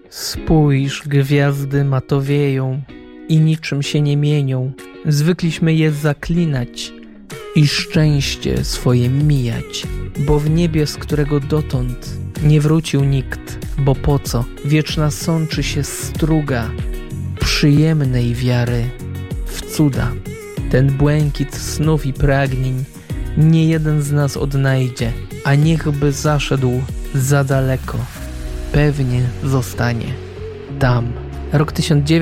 Spójrz, gwiazdy matowieją i niczym się nie mienią. Zwykliśmy je zaklinać i szczęście swoje mijać. Bo w niebie, z którego dotąd nie wrócił nikt, bo po co? Wieczna sączy się struga przyjemnej wiary w cuda. Ten błękit snów i pragnień nie jeden z nas odnajdzie, a niechby zaszedł za daleko, pewnie zostanie tam. Rok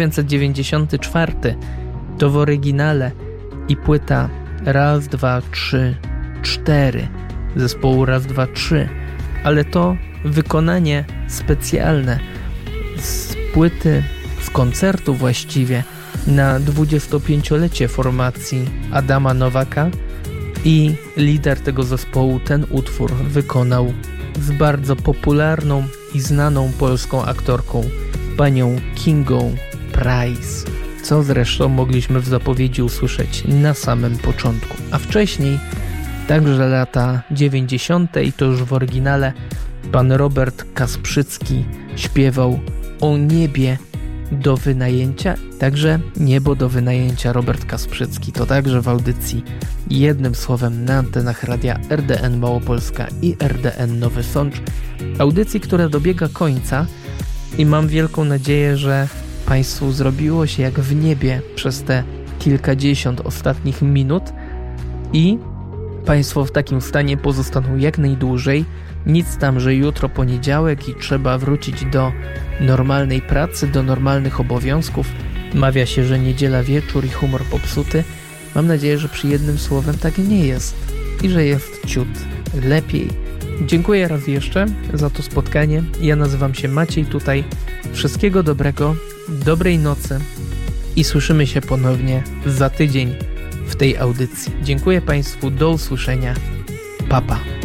1994 to w oryginale i płyta Raz, dwa, trzy, cztery zespołu Raz, dwa, trzy, ale to wykonanie specjalne z płyty, z koncertu właściwie na 25-lecie formacji Adama Nowaka i lider tego zespołu ten utwór wykonał z bardzo popularną i znaną polską aktorką, panią Kingą Price, co zresztą mogliśmy w zapowiedzi usłyszeć na samym początku. A wcześniej, także lata 90. i to już w oryginale, pan Robert Kasprzycki śpiewał o niebie do wynajęcia. Także Niebo do wynajęcia, Robert Kasprzycki, to także w audycji jednym słowem na antenach radia RDN Małopolska i RDN Nowy Sącz. Audycji, która dobiega końca i mam wielką nadzieję, że Państwu zrobiło się jak w niebie przez te kilkadziesiąt ostatnich minut i Państwo w takim stanie pozostaną jak najdłużej. Nic tam, że jutro poniedziałek i trzeba wrócić do normalnej pracy, do normalnych obowiązków. Mawia się, że niedziela wieczór i humor popsuty. Mam nadzieję, że przy jednym słowem tak nie jest i że jest ciut lepiej. Dziękuję raz jeszcze za to spotkanie. Ja nazywam się Maciej tutaj. Wszystkiego dobrego, dobrej nocy i słyszymy się ponownie za tydzień w tej audycji. Dziękuję Państwu, do usłyszenia. Pa, pa.